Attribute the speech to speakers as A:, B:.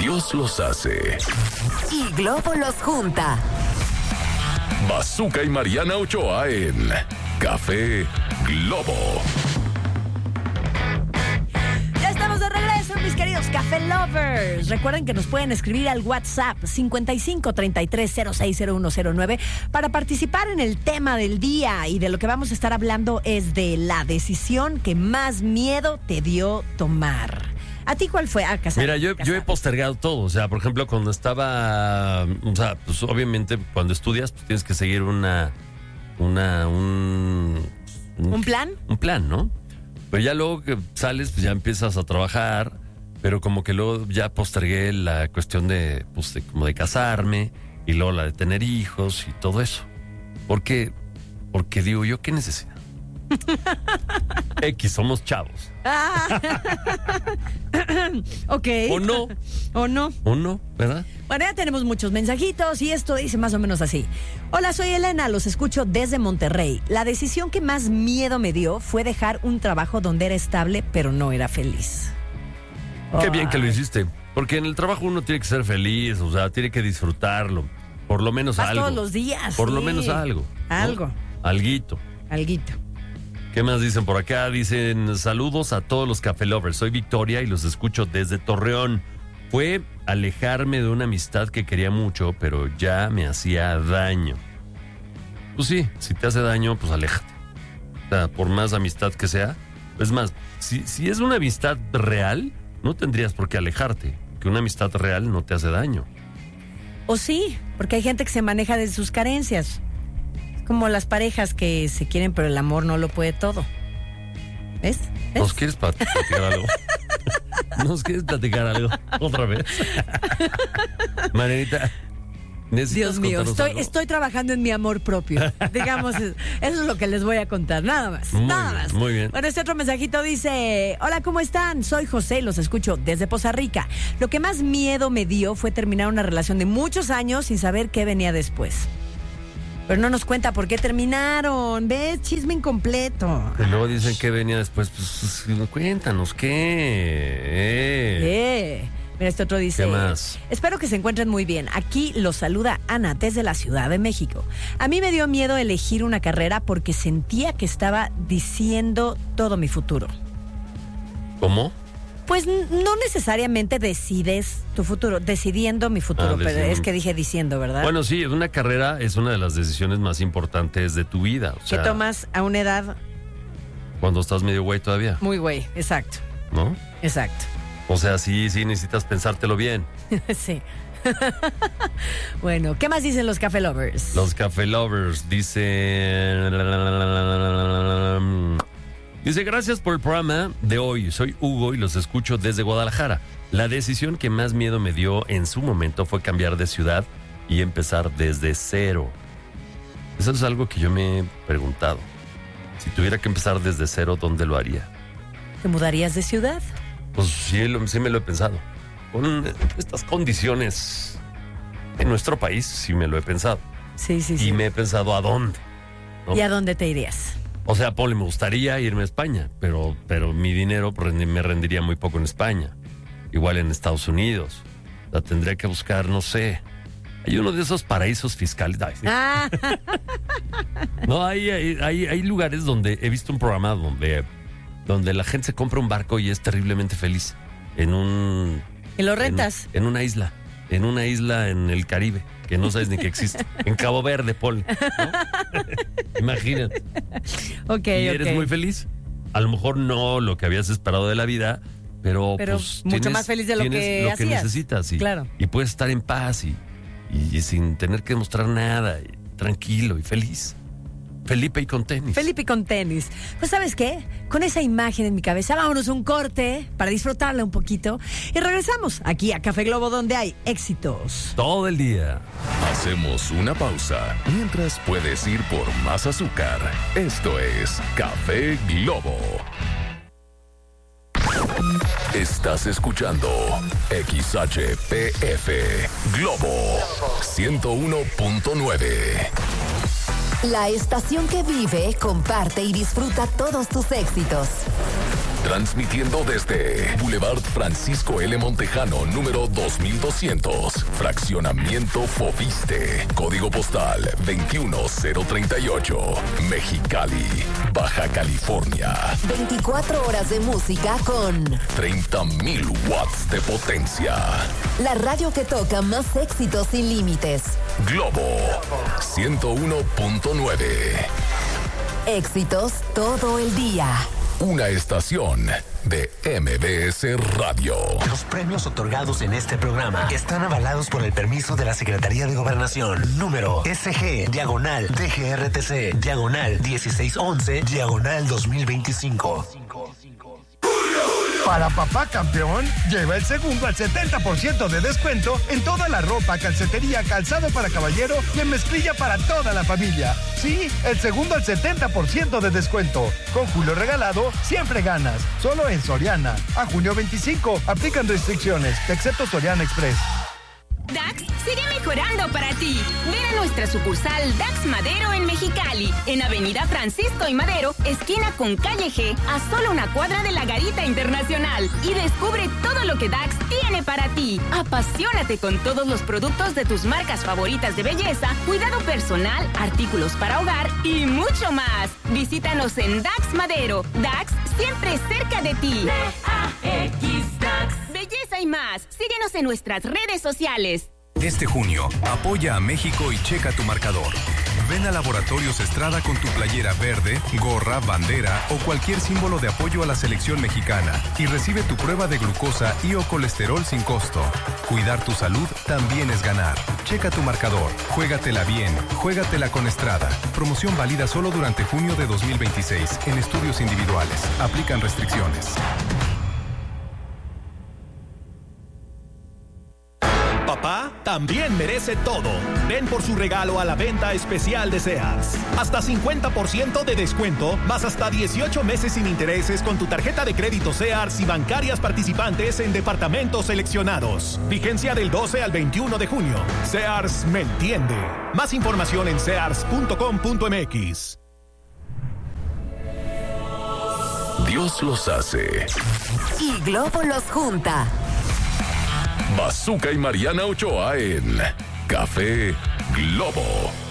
A: Dios los hace.
B: Y Globo los junta.
A: Bazooka y Mariana Ochoa en Café Globo.
B: Ya estamos de regreso, mis queridos Café Lovers. Recuerden que nos pueden escribir al WhatsApp 5533060109 para participar en el tema del día. Y de lo que vamos a estar hablando es de la decisión que más miedo te dio tomar. ¿A ti cuál fue? Casar.
C: Mira, yo he postergado todo. O sea, por ejemplo, cuando estaba... O sea, pues obviamente cuando estudias pues tienes que seguir un
B: plan.
C: Un plan, ¿no? Pero ya luego que sales, pues ya empiezas a trabajar, pero como que luego ya postergué la cuestión como de casarme y luego la de tener hijos y todo eso. Porque digo yo, ¿qué necesidad? Somos chavos.
B: Ok.
C: ¿O no?
B: ¿O no?
C: ¿O no? ¿Verdad?
B: Bueno, ya tenemos muchos mensajitos y esto dice más o menos así. Hola, soy Elena, los escucho desde Monterrey. La decisión que más miedo me dio fue dejar un trabajo donde era estable, pero no era feliz.
C: Qué bien que lo hiciste. Porque en el trabajo uno tiene que ser feliz, o sea, tiene que disfrutarlo. Por lo menos
B: vas
C: algo.
B: todos los días.
C: Por
B: sí.
C: lo menos algo. ¿no?
B: Algo.
C: Alguito. ¿Qué más dicen por acá? Dicen, saludos a todos los Café Lovers. Soy Victoria y los escucho desde Torreón. Fue alejarme de una amistad que quería mucho, pero ya me hacía daño. Pues sí, si te hace daño, pues aléjate. O sea, por más amistad que sea. Es más, si es una amistad real, no tendrías por qué alejarte. Que una amistad real no te hace daño.
B: O sí, porque hay gente que se maneja de sus carencias. Como las parejas que se quieren, pero el amor no lo puede todo. ¿Ves?
C: ¿Nos quieres platicar algo? ¿Nos quieres platicar algo? Otra vez. Marianita,
B: Dios mío, estoy trabajando en mi amor propio. Digamos, eso es lo que les voy a contar. Nada más.
C: Muy bien.
B: Bueno, este otro mensajito dice: hola, ¿cómo están? Soy José, los escucho desde Poza Rica. Lo que más miedo me dio fue terminar una relación de muchos años sin saber qué venía después. Pero no nos cuenta por qué terminaron. ¿Ves? Chisme incompleto.
C: Y luego dicen que venía después. Pues cuéntanos, ¿qué?
B: Mira, este otro dice:
C: ¿qué más?
B: Espero que se encuentren muy bien. Aquí los saluda Ana desde la Ciudad de México. A mí me dio miedo elegir una carrera porque sentía que estaba diciendo todo mi futuro.
C: ¿Cómo?
B: Pues no necesariamente decides tu futuro, decidiendo mi futuro, pero es que dije diciendo, ¿verdad?
C: Bueno, sí, una carrera es una de las decisiones más importantes de tu vida. O sea,
B: que tomas a una edad...
C: Cuando estás medio güey todavía.
B: Muy güey, exacto.
C: ¿No?
B: Exacto.
C: O sea, sí necesitas pensártelo bien.
B: Sí. Bueno, ¿qué más dicen los Café Lovers?
C: Los Café Lovers dicen... Dice, gracias por el programa de hoy. Soy Hugo y los escucho desde Guadalajara. La decisión que más miedo me dio en su momento fue cambiar de ciudad y empezar desde cero. Eso es algo que yo me he preguntado. Si tuviera que empezar desde cero, ¿dónde lo haría?
B: ¿Te mudarías de ciudad?
C: Pues sí me lo he pensado. Con estas condiciones en nuestro país, sí me lo he pensado.
B: Sí.
C: Y me he pensado a dónde, ¿no?
B: ¿Y a dónde te irías?
C: O sea, me gustaría irme a España, pero mi dinero me rendiría muy poco en España. Igual en Estados Unidos. O sea, tendría que buscar, no sé. Hay uno de esos paraísos fiscales. Ay, sí. No, hay lugares donde he visto un programa donde la gente se compra un barco y es terriblemente feliz.
B: ¿Y lo rentas?
C: En una isla. En una isla en el Caribe, que no sabes ni que existe. En Cabo Verde, Paul, ¿no? Imagínate.
B: Ok.
C: Y eres muy feliz. A lo mejor no lo que habías esperado de la vida, pero pues,
B: mucho más feliz de lo que hacías.
C: Que necesitas.
B: Claro.
C: Y puedes estar en paz y sin tener que demostrar nada. Y tranquilo y feliz. Felipe y con tenis.
B: Pues, ¿sabes qué? Con esa imagen en mi cabeza, vámonos a un corte para disfrutarla un poquito. Y regresamos aquí a Café Globo, donde hay éxitos
C: todo el día.
A: Hacemos una pausa. Mientras puedes ir por más azúcar. Esto es Café Globo. Estás escuchando XHPF Globo 101.9.
B: La estación que vive, comparte y disfruta todos tus éxitos.
A: Transmitiendo desde Boulevard Francisco L. Montejano, número 2200. Fraccionamiento Foviste. Código postal 21038. Mexicali, Baja California.
D: 24 horas de música con
A: 30,000 watts de potencia.
D: la radio que toca más éxitos sin límites.
A: Globo 101.9.
D: Éxitos todo el día.
A: Una estación de MBS Radio.
E: Los premios otorgados en este programa están avalados por el permiso de la Secretaría de Gobernación. Número SG/DGRTC/1611/2025.
F: Para papá campeón, lleva el segundo al 70% de descuento en toda la ropa, calcetería, calzado para caballero y en mezclilla para toda la familia. Sí, el segundo al 70% de descuento. Con Julio Regalado, siempre ganas. Solo en Soriana. A junio 25, aplican restricciones, excepto Soriana Express.
G: DAX sigue mejorando para ti. Ven a nuestra sucursal DAX Madero en Mexicali, en Avenida Francisco y Madero, esquina con Calle G, a solo una cuadra de la Garita Internacional. Y descubre todo lo que DAX tiene para ti. Apasionate con todos los productos de tus marcas favoritas de belleza, cuidado personal, artículos para hogar y mucho más. Visítanos en DAX Madero. DAX siempre cerca de ti. DAX DAX. Belleza y más. Síguenos en nuestras redes sociales.
H: Este junio, apoya a México y checa tu marcador. Ven a Laboratorios Estrada con tu playera verde, gorra, bandera o cualquier símbolo de apoyo a la selección mexicana y recibe tu prueba de glucosa y o colesterol sin costo. Cuidar tu salud también es ganar. Checa tu marcador. Juégatela bien. Juégatela con Estrada. Promoción válida solo durante junio de 2026 en estudios individuales. Aplican restricciones.
I: Papá también merece todo. Ven por su regalo a la venta especial de Sears. Hasta 50% de descuento, más hasta 18 meses sin intereses con tu tarjeta de crédito Sears y bancarias participantes en departamentos seleccionados. Vigencia del 12 al 21 de junio. Sears me entiende. Más información en sears.com.mx.
A: Dios los hace.
D: Y Globo los junta.
A: Bazooka y Mariana Ochoa en Café Globo.